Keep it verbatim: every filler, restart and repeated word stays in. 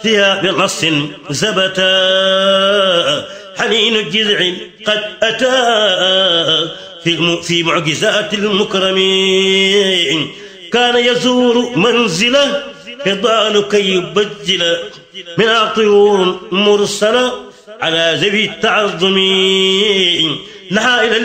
فيها بنص ثبتا حنين الجذع قد أتى في في معجزات المكرمين كان يزور منزله فضال كي يبجل من طيور مرسلة على ذوي التعظم نحى إلى